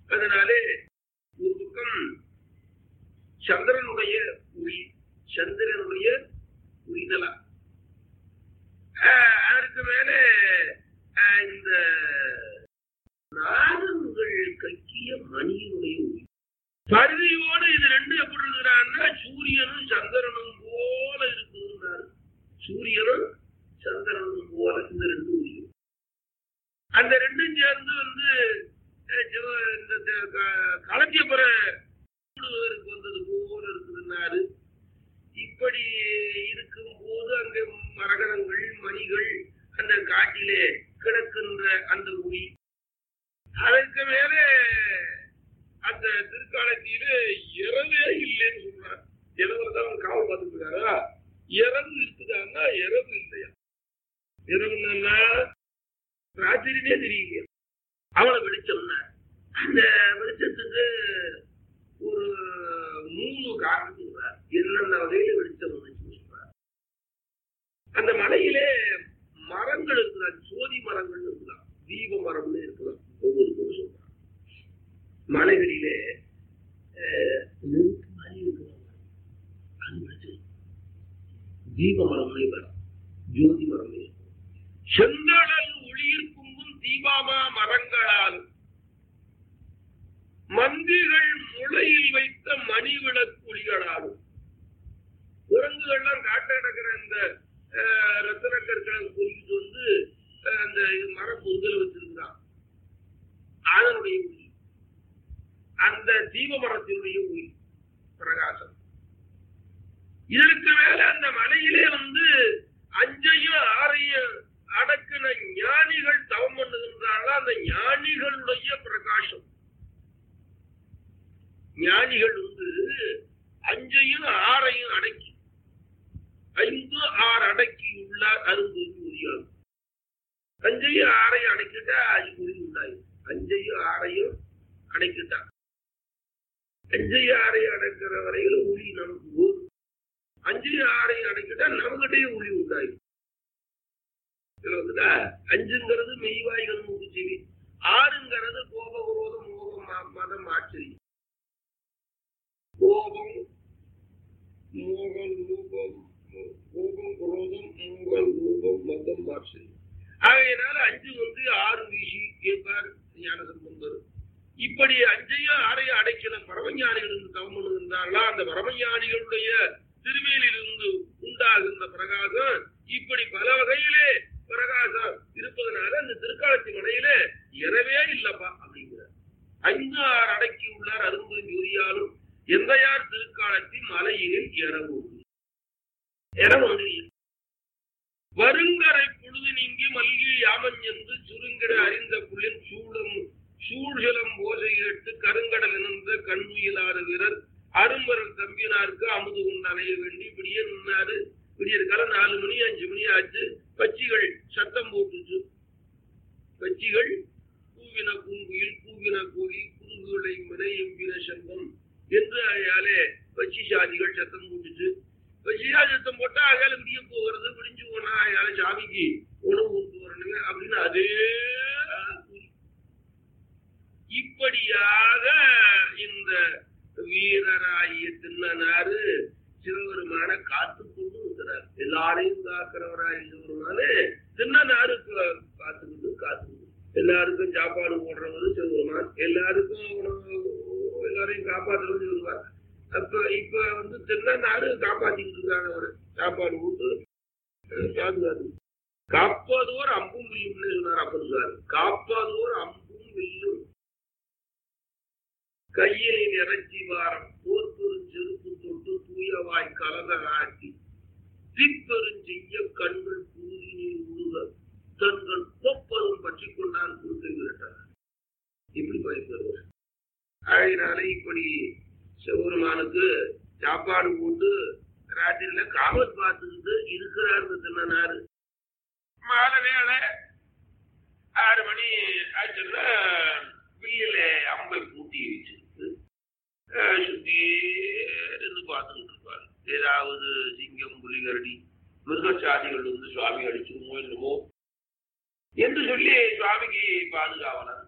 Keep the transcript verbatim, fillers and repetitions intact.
அதனாலே ஒரு பக்கம் சந்திரனுடைய ஒளி, சந்திரனுடைய ஒளிதலா, அதற்கு மேல இந்த நாகங்கள் கக்கிய மணியினுடைய ஒளி. பருதியோடு இது ரெண்டு எப்படி இருக்கிறான்னா சூரியனும் சந்திரனும் போல இருக்குதுன்னாரு. சூரியனும் சந்திரனும் போல இந்த ரெண்டு ஒளியும், அந்த ரெண்டும் சேர்ந்து வந்து களத்தியப்புற கூடுவதற்கு வந்தது போல இருக்குதுன்னாரு. இப்படி இருக்கும் போது அங்க மரகதங்கள் மணிகள் அந்த காட்டிலே கிடக்கின்ற அந்த ஒளி, அதற்கு மேல அந்த திருக்காலத்திலே இரவே இல்லைன்னு சொல்றாரு. இரவுல தான் அவன் காவல் பார்த்துட்டு இருக்காரா, இரவு இருக்குதான்னா இரவு இல்லையா. இரவுன்னா ராத்திரினே தெரியலையா. அவளை வெளிச்சம்னா அந்த வெளிச்சத்துக்கு ஒரு மூணு காரணம் சொல்றார். என்னென்ன வகையில வெளிச்சம் சொல்றார். அந்த மலையிலே மரங்கள் இருக்குதான், சோதி மரங்கள் இருக்கலாம், தீப மரம்னு இருக்கலாம். ஒவ்வொரு பொருள் சொல்றாங்க. மலைகளிலே நெருப்பு மாதிரி இருக்கிறாங்க, அது தீப மரம்னே வரும், ஜோதி மரம்னே. செந்தழல் ஒளியில் குங்கும் தீபாமா மரங்களால் மந்திகள் முளையில் வைத்த மணி விளக்கு ஒளிகளாலும். குரங்குகள்லாம் காட்ட கிடக்கிற இந்த ரத்தன கற்களை குறிக்கிட்டு வந்து அந்த மர பொருட்களை வச்சிருக்கிறான். அதனுடைய ஒளி, அந்த தீப மரத்தினுடைய ஒளி பிரகாசம். இதற்கு மேல அந்த மலையிலே வந்து அஞ்சையும் ஆறையும் அடக்கின ஞானிகள் தவம் பண்ணுகின்றார்கள். அந்த ஞானிகளுடைய பிரகாசம். ஞானிகள் வந்து அஞ்சையும் ஆறையும் அடக்கி, ஐந்து ஆறு அடக்கி உள்ளார் அரும்பொருள் உரியாது. அஞ்சையும் ஆறையும் அடக்கிட்டா அது ஒளி உண்டாயும். அஞ்சையும் ஆறையும் அடைக்கிட்டா, அஞ்சையும் ஆறையும் அடைக்கிற வரையில ஒளி நமக்கு போதும். அஞ்சையும் ஆறையும் அடைக்கிட்டா நம்மகிட்டயே ஒளி உண்டாயும். அஞ்சுங்கிறது மெய்வாய்கள் மூக்கு செவி, ஆறுங்கிறது கோப விரோதம் மோகம் மதம் ஆச்சரியம். கோபம் மோகம் ரூபம், கோபம் குரோதம் மோகம் ரூபம் மதம் ஆச்சரியம். ஆகையினால அஞ்சு வந்து ஆறு வீசி கேட்பார் ஞானசம்பந்தர். இப்படி அஞ்சையும் ஆறையும் அடைக்கிற பரமஞானிகள் தவம் பண்ணுகின்றார்களா, அந்த பரமஞானிகளுடைய திருவேலிலிருந்து உண்டாகின்ற பிரகாசம் இப்படி பல வகையிலே பிரகாசம் இருப்பதனால அந்த திருக்காலத்தி மலையில இரவே இல்லப்பா அப்படிங்கிறார். ஐந்து ஆறு அடக்கி உள்ளார் அரும்பு ஜோதியாலும் எந்தையார் திருக்காலத்தின் மலையினில் இரவு இரவு வருங்கரை பொழுது நீங்கி மல்கி யாமன் என்று சுருங்கிட அறிந்த புள்ளின் சூடும் சூழ்கிளம் ஓசை கேட்டு கருங்கடல் நின்ற கண்ணுயிலாத வீரர் அரும்பரல் தம்பினாருக்கு அமுது கொண்டு அணைய வேண்டி இப்படியே நின்னாரு. விடியற் காலம் நாலு மணி அஞ்சு மணி ஆச்சு. பச்சிகள் சத்தம் போட்டுச்சு. பச்சிகள் கூவின பூங்குயில் கூவின கோழி குறுகுகளை மனை எம்பின சங்கம் என்று அயாலே பச்சி சாதிகள் சத்தம் போட்டுச்சு. பச்சியா சத்தம் போட்டா அயால விடிய போகிறது, விடிஞ்சு போனா அயால சாமிக்கு உணவு கொண்டு வரணுங்க அப்படின்னு அதே. இப்படியாக இந்த வீரராகிய தின்னனாரு சிவபெருமான காத்து கொண்டு இருக்கிறார். எல்லாரையும் காக்கிறவராய் சிவபெருமானு தின்னனாரு காத்துக்கிட்டு காத்துக்கிட்டு எல்லாருக்கும் சாப்பாடு போடுறவரு சிவபெருமான், எல்லாருக்கும் உணவு எல்லாரையும் காப்பாற்றுறது சிவபெருமான். அப்ப இப்ப வந்து தின்னனாரு காப்பாத்திக்கிட்டு இருக்காங்க. அவரு சாப்பாடு போட்டு பாதுகாத்து காப்பாதோர் அம்பும் வில்லும்னு சொன்னார். அப்ப இருக்காரு காப்பாதோர் அம்பும் வில்லும் கையில் இறைச்சி வாரம் போர்ப்பெரும் செருப்பு தொட்டு தூயவாய் கலத ஆட்டி திப்பெரும் செய்ய கண்கள் பூரினில் உருக தங்கள் கொப்பதும் பற்றி கொண்டால் கொடுத்து விட்டார். இப்படி பயன்பெறுவார். அதனால இப்படி சிவபெருமானுக்கு சாப்பாடு போட்டு ராத்திரியில காவல் பார்த்துக்கிட்டு இருக்கிறாரு தின்னனாரு. மாலை வேலை ஆறு மணி ஆச்சுன்னா வில்லில அம்பல் பூட்டி வச்சிருக்கு சுத்தி இருந்து பார்த்துக்கிட்டு இருப்பாரு. ஏதாவது சிங்கம் புலிகரடி மிருகச்சாதிகள் வந்து சுவாமி அடிச்சிருமோ என்னமோ என்று சொல்லி சுவாமிக்கு பாதுகாவலர்